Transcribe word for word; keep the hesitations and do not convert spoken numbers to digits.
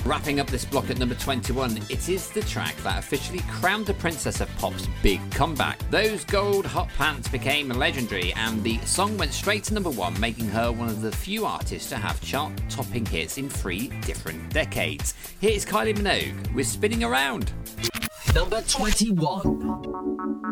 Wrapping up this block at number twenty-one, it is the track that officially crowned the princess of pop's big comeback. Those gold hot pants became legendary, and the song went straight to number one, making her one of the few artists to have chart-topping hits in three different decades. Here is Kylie Minogue with Spinning Around. Number twenty-one.